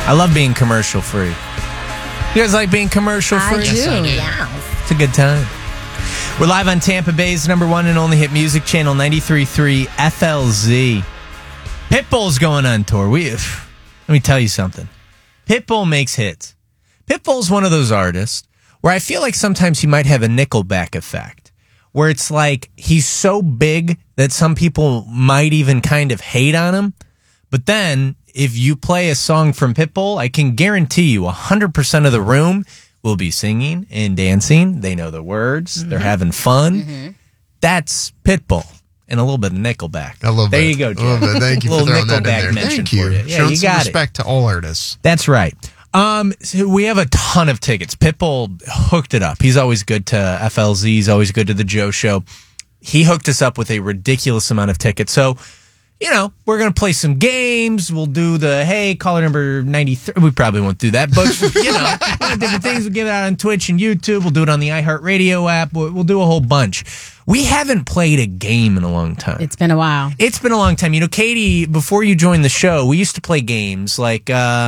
I love being commercial free. You guys like being commercial free? I do. Yes, I do. Yeah. It's a good time. We're live on Tampa Bay's number one and only hit music channel, 93.3 FLZ. Pitbull's going on tour. Let me tell you something. Pitbull makes hits. Pitbull's one of those artists where I feel like sometimes he might have a Nickelback effect, where it's like he's so big that some people might even kind of hate on him. But then if you play a song from Pitbull, I can guarantee you 100% of the room will be singing and dancing. They know the words. Mm-hmm. They're having fun. Mm-hmm. That's Pitbull. And a little bit of Nickelback. A little bit. There you go, Jim. A little bit. Thank you for throwing that in there. Thank you. Yeah, Showing you some got respect to all artists. That's right. So we have a ton of tickets. Pitbull hooked it up. He's always good to FLZ. He's always good to the Joe Show. He hooked us up with a ridiculous amount of tickets. So, we're going to play some games. We'll do the, caller number 93. We probably won't do that, but, different things. We'll give it out on Twitch and YouTube. We'll do it on the iHeartRadio app. We'll do a whole bunch. We haven't played a game in a long time. It's been a while. It's been a long time. Katie, before you joined the show, we used to play games like...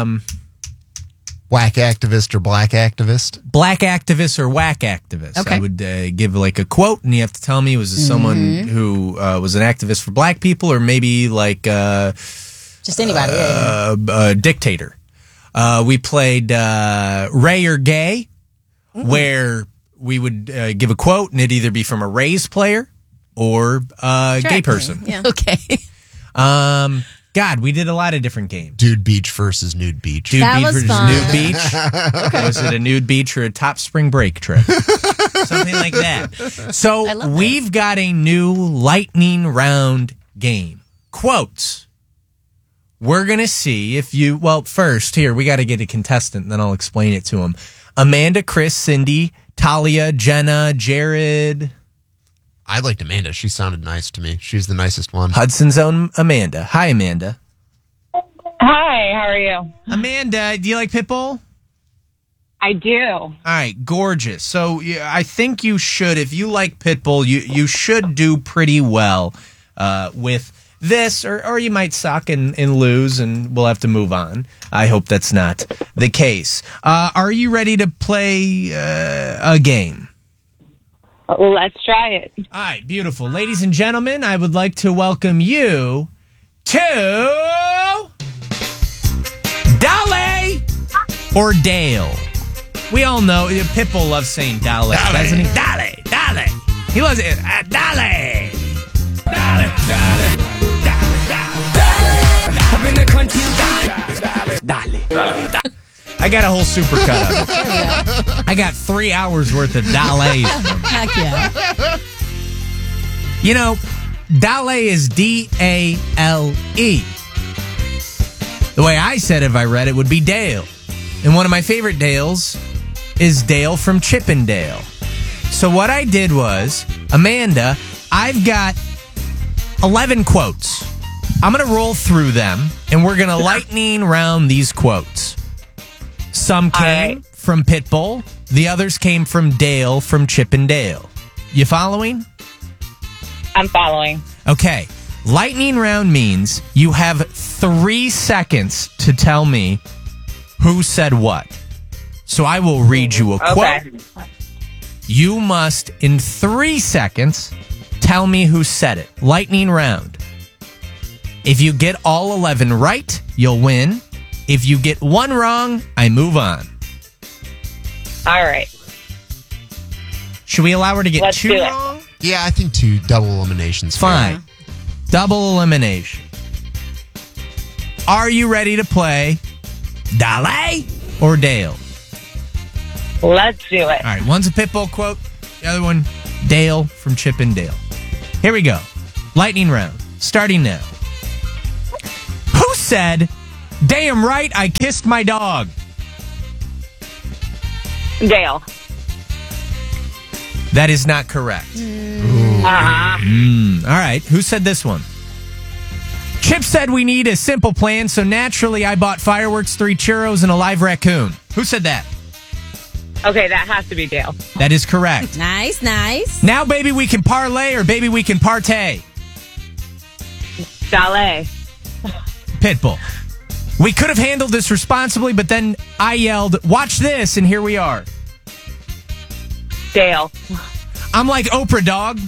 Whack activist or black activist? Black activist or whack activist. Okay. I would give like a quote, and you have to tell me, was it someone who was an activist for black people, or maybe like just anybody. a dictator. We played Ray or Gay, where we would give a quote, and it'd either be from a Rays player or a gay person. Yeah. Okay. God, we did a lot of different games. Dude Beach versus Nude Beach. Dude That Beach was versus fun. Nude Beach. Was it a nude beach or a top spring break trip? Something like that. So we've got a new lightning round game. Quotes. We're going to see if you... Well, first, here, we got to get a contestant, and then I'll explain it to him. Amanda, Chris, Cindy, Talia, Jenna, Jared... I liked Amanda. She sounded nice to me. She's the nicest one. Hudson's own Amanda. Hi, Amanda. Hi, how are you? Amanda, do you like Pitbull? I do. All right, gorgeous. So I think you should, if you like Pitbull, you should do pretty well with this, or you might suck and lose, and we'll have to move on. I hope that's not the case. Are you ready to play a game? Let's try it. All right, beautiful. Ladies and gentlemen, I would like to welcome you to Dolly or Dale. We all know Pitbull loves saying Dolly, doesn't he? Dolly, Dolly. He loves it. Dolly. Dolly, Dolly, Dolly, Dolly, Dolly. I got a whole supercut of it. I got 3 hours worth of Dolly's. Heck yeah. Dale is D-A-L-E. The way I said it, if I read it, would be Dale. And one of my favorite Dales is Dale from Chippendale. So what I did was, Amanda, I've got 11 quotes. I'm going to roll through them, and we're going to lightning round these quotes. Some came from Pitbull. The others came from Dale from Chippendale. You following? I'm following. Okay. Lightning round means you have 3 seconds to tell me who said what. So I will read you a quote. You must, in 3 seconds, tell me who said it. Lightning round. If you get all 11 right, you'll win. If you get 1 wrong, I move on. All right. Should we allow her to get Let's 2 do it. wrong? Yeah, I think 2 double eliminations. Fine. Double elimination. Are you ready to play Dolly or Dale? Let's do it. All right, one's a Pitbull quote. The other one, Dale from Chippendale. Here we go. Lightning round. Starting now. Who said, "Damn right, I kissed my dog"? Dale. That is not correct. Uh-huh. All right, who said this one? Chip said we need a simple plan, so naturally I bought fireworks, 3 churros, and a live raccoon. Who said that? Okay, that has to be Dale. That is correct. Nice, nice. Now, baby, we can parlay, or baby, we can partay. Dale. Pitbull. We could have handled this responsibly, but then I yelled, "Watch this," and here we are. Dale. I'm like Oprah, dog.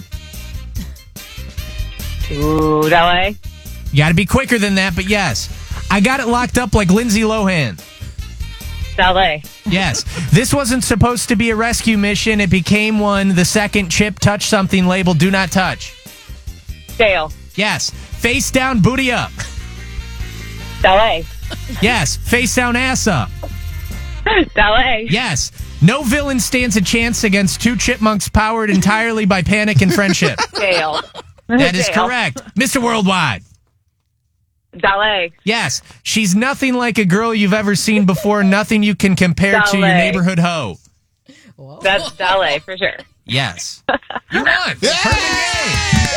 Ooh, LA. You got to be quicker than that, but yes. I got it locked up like Lindsay Lohan. LA. Yes. This wasn't supposed to be a rescue mission. It became one the second Chip touched something labeled "Do Not Touch." Dale. Yes. Face down, booty up. LA. Yes. Face down, ass up. LA. Yes. No villain stands a chance against two chipmunks powered entirely by panic and friendship. Dale. That is Dale. correct. Mr. Worldwide. LA. Yes. She's nothing like a girl you've ever seen before. Nothing you can compare to your Ballet. neighborhood hoe. That's LA for sure. Yes. You won. Perfect game.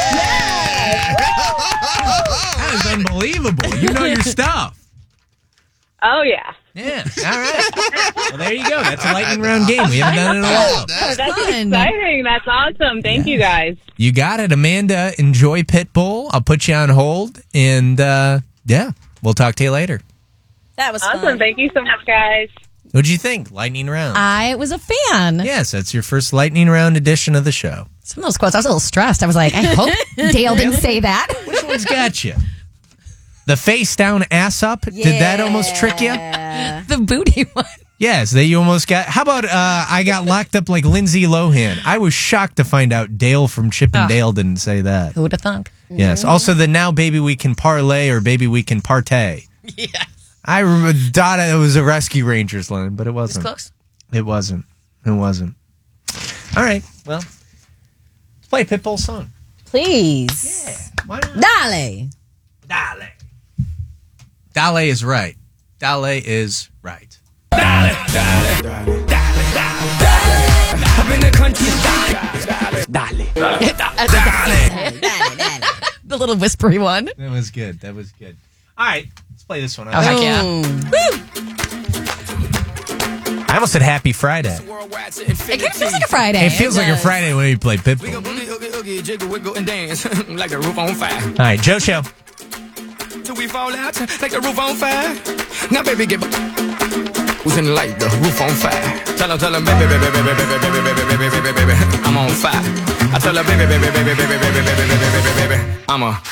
That is unbelievable. You know your stuff. Oh, yeah. Yeah. All right. Well, there you go. That's a lightning round game. We haven't done it in a while. That's fun. exciting. That's awesome. Thank you, guys. You got it, Amanda. Enjoy Pitbull. I'll put you on hold. And, yeah, we'll talk to you later. That was Awesome. fun. Thank you so much, guys. What'd you think? Lightning round. I was a fan. Yes, that's your first lightning round edition of the show. Some of those quotes, I was a little stressed. I was like, I hope Dale didn't say that. Which one's got you? The face down, ass up? Did that almost trick you? The booty one. Yes, that you almost got. How about I got locked up like Lindsay Lohan? I was shocked to find out Dale from Chip and Dale didn't say that. Who would have thunk? Yes. Also, the now baby we can parlay or baby we can partay. Yes. I thought it was a Rescue Rangers line, but it wasn't. Close. It wasn't. It wasn't. All right. Well, let's play a Pitbull song. Please. Yeah. Why not? Dale. Dale. Dale is right. Dale is right. The little whispery one. That was good. That was good. All right. Let's play this one. Oh, heck yeah. I almost said Happy Friday. It kind of feels like a Friday. It feels like a does. Friday when you play Pitbull. Like the roof on fire. All right, Joe Show. Till we fall out like the roof on fire. Now, baby, get who's in like the roof on fire. Tell him, baby, baby, baby, baby, baby, baby, baby, baby, baby, baby, I'm on fire. I tell her, baby, baby, baby, baby, baby, baby, baby, baby, baby, I'm a